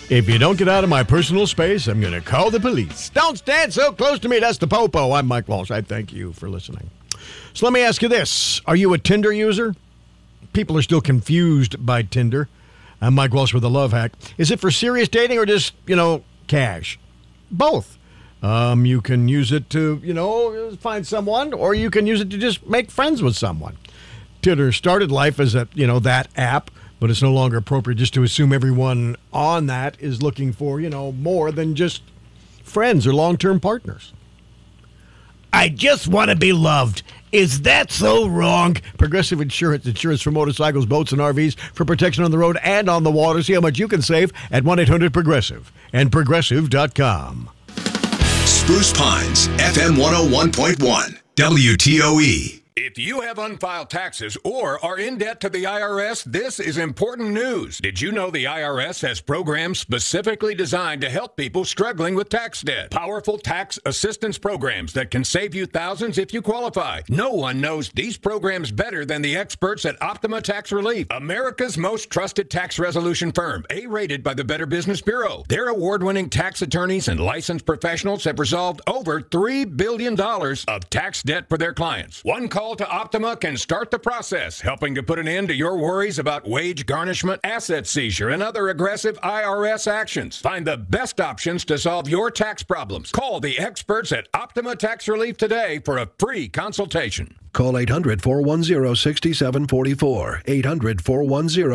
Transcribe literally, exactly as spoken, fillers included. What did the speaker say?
If you don't get out of my personal space, I'm going to call the police. Don't stand so close to me. That's the Popo. I'm Mike Walsh. I thank you for listening. So let me ask you this. Are you a Tinder user? People are still confused by Tinder. I'm Mike Walsh with a love hack. Is it for serious dating or just, you know, cash? Both. Um, you can use it to, you know, find someone, or you can use it to just make friends with someone. Tinder started life as a, you know, that app, but it's no longer appropriate just to assume everyone on that is looking for, you know, more than just friends or long-term partners. I just want to be loved. Is that so wrong? Progressive Insurance. Insurance for motorcycles, boats, and R Vs for protection on the road and on the water. See how much you can save at one eight hundred progressive and progressive dot com. Spruce Pines, F M one oh one point one, W T O E. If you have unfiled taxes or are in debt to the I R S, this is important news. Did you know the I R S has programs specifically designed to help people struggling with tax debt? Powerful tax assistance programs that can save you thousands if you qualify. No one knows these programs better than the experts at Optima Tax Relief, America's most trusted tax resolution firm, A-rated by the Better Business Bureau. Their award-winning tax attorneys and licensed professionals have resolved over three billion dollars of tax debt for their clients. One call to Optima can start the process, helping to put an end to your worries about wage garnishment, asset seizure, and other aggressive I R S actions. Find the best options to solve your tax problems. Call the experts at Optima Tax Relief today for a free consultation. Call eight hundred, four one zero, six seven four four. eight hundred, four one zero